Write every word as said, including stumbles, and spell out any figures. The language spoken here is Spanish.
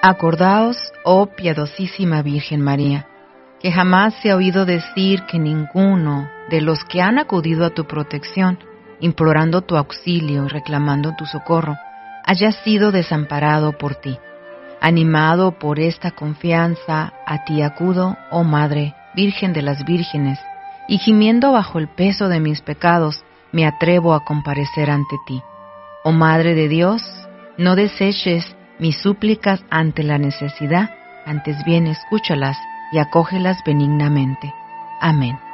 Acordaos, oh piadosísima Virgen María, que jamás se ha oído decir que ninguno de los que han acudido a tu protección, implorando tu auxilio y reclamando tu socorro, haya sido desamparado por ti. Animado por esta confianza, a ti acudo, oh Madre, Virgen de las Vírgenes, y gimiendo bajo el peso de mis pecados, me atrevo a comparecer ante ti. Oh Madre de Dios, no deseches mis súplicas ante la necesidad, antes bien escúchalas y acógelas benignamente. Amén.